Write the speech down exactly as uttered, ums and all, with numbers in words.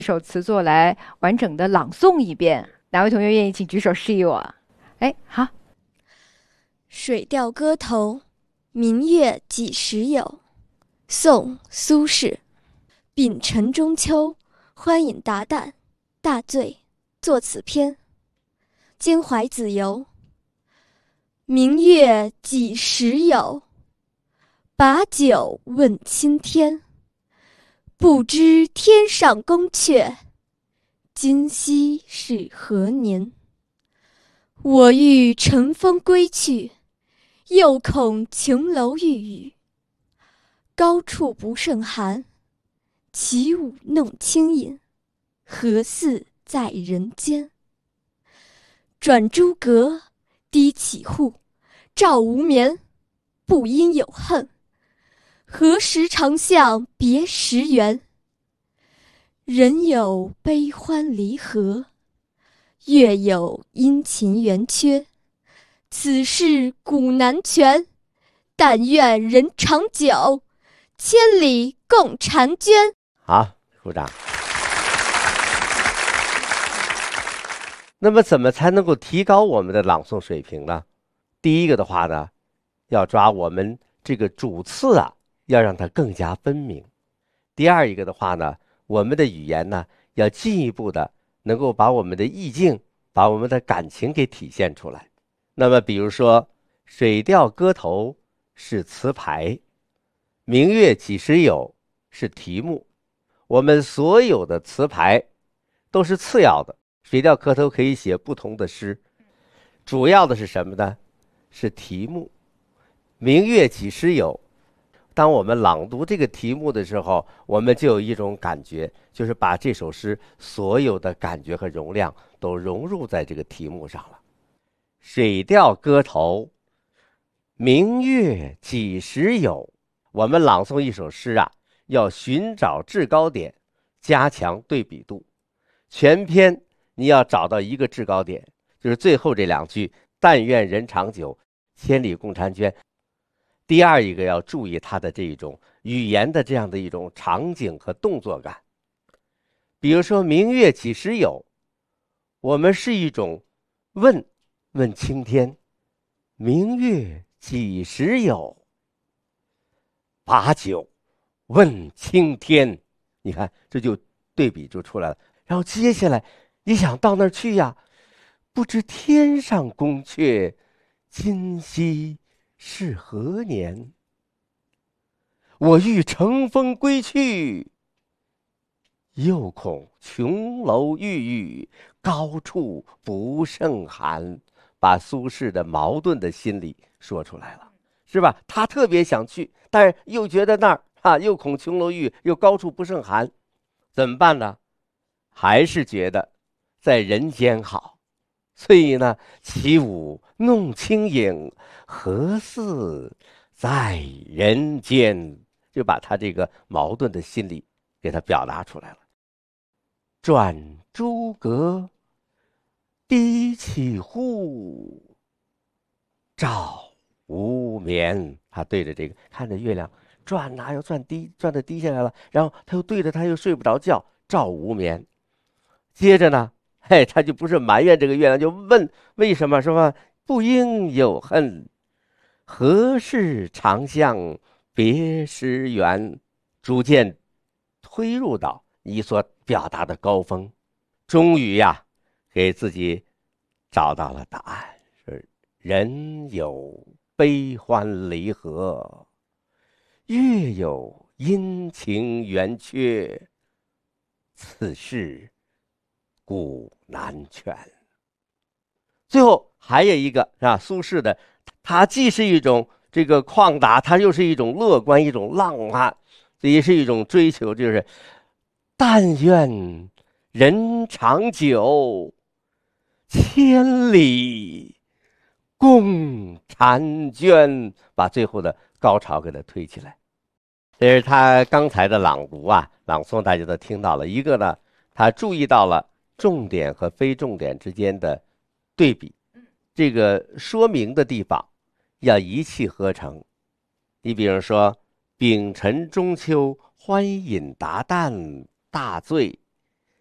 首词作来完整的朗诵一遍。哪位同学愿意请举手示意我？哎，好。 水调歌头，明月几时有？宋·苏轼。丙辰中秋，欢饮达旦，大醉，作此篇。兼怀子由，明月几时有？把酒问青天。不知天上宫阙，今夕是何年？我欲乘风归去，又恐琼楼玉宇。高处不胜寒，起舞弄清影，何似在人间？转朱阁，低绮户，照无眠，不应有恨。何时长向别时圆？人有悲欢离合，月有阴晴圆缺。此事古难全，但愿人长久，千里共婵娟。 好，鼓掌。那么怎么才能够提高我们的朗诵水平呢？第一个的话呢，要抓我们这个主次啊，要让它更加分明。第二一个的话呢，我们的语言呢，要进一步的能够把我们的意境，把我们的感情给体现出来。那么比如说水调歌头是词牌，明月几时有是题目。我们所有的词牌都是次要的，水调歌头可以写不同的诗，主要的是什么呢？是题目。明月几时有，当我们朗读这个题目的时候，我们就有一种感觉，就是把这首诗所有的感觉和容量都融入在这个题目上了。水调歌头，明月几时有。我们朗诵一首诗啊，要寻找制高点，加强对比度。全篇你要找到一个制高点，就是最后这两句，但愿人长久，千里共婵娟。第二一个要注意它的这一种语言的这样的一种场景和动作感。比如说明月几时有，我们是一种问，问青天，明月几时有？把酒问青天，你看这就对比就出来了。然后接下来你想到那儿去呀，不知天上宫阙，今夕是何年？我欲乘风归去，又恐琼楼玉宇，高处不胜寒。把苏轼的矛盾的心理说出来了，是吧？他特别想去，但是又觉得那儿啊，又恐琼楼玉，又高处不胜寒，怎么办呢？还是觉得在人间好，所以呢，起舞弄清影，何似在人间，就把他这个矛盾的心理给他表达出来了。转朱阁，低绮户，照无眠。他对着这个看着月亮转哪又转低，转的低下来了，然后他又对着他又睡不着觉，照无眠。接着呢，嘿，他就不是埋怨这个月亮，就问为什么，是吧？不应有恨，何事长向别时圆？逐渐推入到你所表达的高峰，终于呀，给自己找到了答案，是人有悲欢离合，月有阴晴圆缺，此事古难全。最后还有一个是吧？苏轼的，他既是一种这个旷达，他又是一种乐观，一种浪漫，也是一种追求，就是但愿人长久，千里共婵娟，把最后的高潮给它推起来。这是他刚才的朗读啊，朗诵大家都听到了。一个呢，他注意到了重点和非重点之间的对比，这个说明的地方要一气呵成。你比如说，丙辰中秋，欢饮达旦，大醉，